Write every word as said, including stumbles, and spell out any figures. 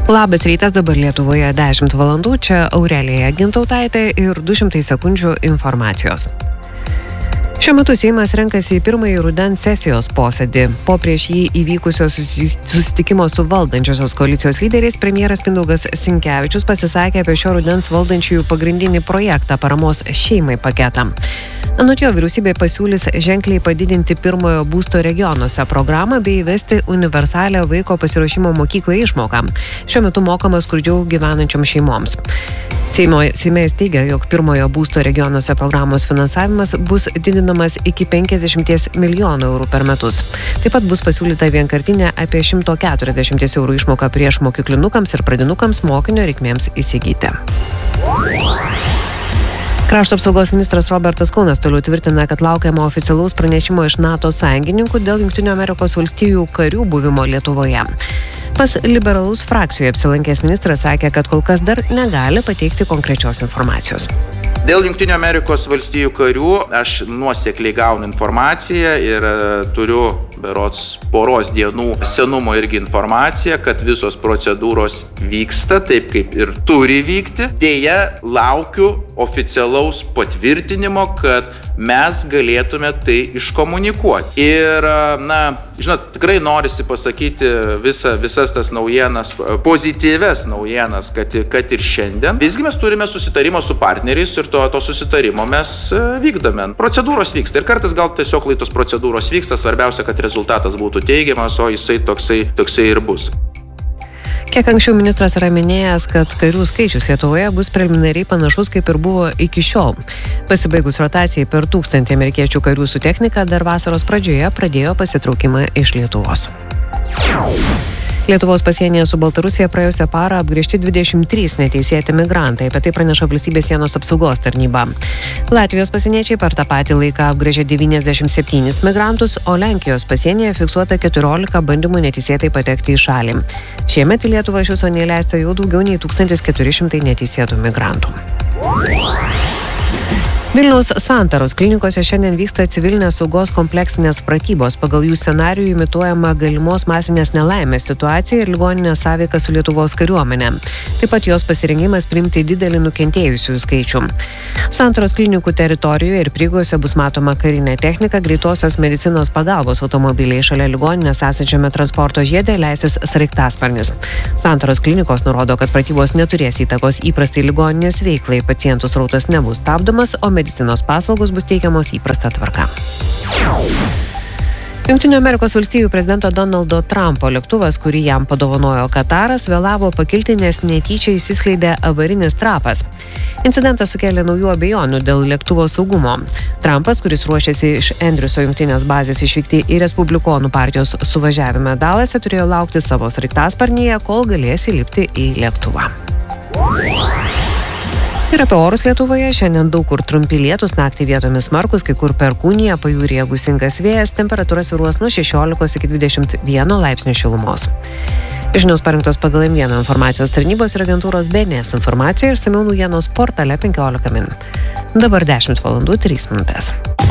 Labas rytas, dabar Lietuvoje dešimt valandų, čia Aurelija Gintautaitė ir du šimtai sekundžių informacijos. Šiuo metu Seimas renkasi į pirmąjį rudens sesijos posėdį. Po prieš jį įvykusio susitikimo su valdančiosios koalicijos lyderiais premjeras Mindaugas Sinkevičius pasisakė apie šio rudens valdančiųjų pagrindinį projektą paramos šeimai paketą. Anot jo, vyriausybė pasiūlys ženkliai padidinti pirmojo būsto regionuose programą bei įvesti universalią vaiko pasiruošimo mokyklai išmoką. Šiuo metu mokama skurdžiau gyvenančioms šeimoms. Seimo, Seime jis teigia, jog pirmojo būsto regionuose programos finansavimas bus didinamas iki penkiasdešimt milijonų eurų per metus. Taip pat bus pasiūlyta vienkartinė apie šimto keturiasdešimt eurų išmoka prieš mokyklinukams ir pradinukams mokinio reikmėms įsigyti. Krašto apsaugos ministras Robertas Kaunas toliau tvirtina, kad laukiama oficialaus pranešimo iš NATO sąjungininkų dėl Jungtinių Amerikos valstijų karių buvimo Lietuvoje. Pas liberalus frakcijoje apsilankęs ministras sakė, kad kol kas dar negali pateikti konkrečios informacijos. Dėl Jungtinių Amerikos valstijų karių aš nuosekliai gaunu informaciją ir turiu berods poros dienų senumo irgi informaciją, kad visos procedūros vyksta taip, kaip ir turi vykti. Deja, laukiu oficialaus patvirtinimo, kad mes galėtume tai iškomunikuoti. Ir, na, žinot, tikrai norisi pasakyti visa, visas tas naujienas, pozityves naujienas, kad, kad ir šiandien. Visgi mes turime susitarimą su partneriais ir to, to susitarimo mes vykdome. Procedūros vyksta ir kartais gal tiesiog laitos procedūros vyksta, svarbiausia, kad rezultatas būtų teigiamas, o jisai toksai, toksai ir bus. Kiek anksčiau ministras yra minėjęs, kad karių skaičius Lietuvoje bus preliminariai panašus, kaip ir buvo iki šiol. Pasibaigus rotacijai per tūkstantį amerikiečių karių su technika dar vasaros pradžioje pradėjo pasitraukimą iš Lietuvos. Lietuvos pasienyje su Baltarusija praėjusią parą apgręžti dvidešimt trys neteisėti migrantai, apie tai praneša Valstybės sienos apsaugos tarnyba. Latvijos pasieniečiai per tą patį laiką apgręžė devyniasdešimt septynis migrantus, o Lenkijos pasienyje fiksuota keturiolika bandymų neteisėtai patekti į šalį. Šiemet į Lietuvą iš viso neįleista jau daugiau nei tūkstantis keturi šimtai neteisėtų migrantų. Vilniaus Santaros klinikose šiandien vyksta civilinės saugos kompleksinės pratybos. Pagal jų scenarijų imituojama galimos masinės nelaimės situacija ir ligoninės sąveika su Lietuvos kariuomenė. Taip pat jos pasirengimas priimti didelį nukentėjusiųjų skaičių. Santaros klinikų teritorijoje ir prieigose bus matoma karinė technika, greitosios medicinos pagalbos automobiliai. Šalia ligoninės esančiame transporto žiede leisis sraigtasparnis. Santaros klinikos nurodo, kad pratybos neturės įtakos įprastai ligoninės veiklai. Pacientų srautas nebus stabdomas, o medicinos paslaugos bus teikiamos įprasta tvarka. Jungtinių Amerikos valstijų prezidento Donaldo Trumpo lėktuvas, kurį jam padovanojo Kataras, vėlavo pakilti, nes netyčia išsiskleidė avarinis trapas. Incidentas sukėlė naujų abejonių dėl lėktuvo saugumo. Trumpas, kuris ruošėsi iš Andriuso jungtinės bazės išvykti į Respublikonų partijos suvažiavimą Dalase, turėjo laukti savo sraigtasparnyje, kol galės įlipti į lėktuvą. Ir apie orus Lietuvoje. Šiandien daug kur trumpi lietūs, naktį vietomis smarkūs, kai kur perkūnija, pajūryje gūsingas vėjas, temperatūra svyruos nuo šešiolikos iki dvidešimt vieno laipsnio šilumos. Žinios parinktos pagal M vieną informacijos tarnybos ir agentūros B N S informaciją ir išsamiau naujienos portale penkiolika min. Dabar dešimt valandų trys minutės.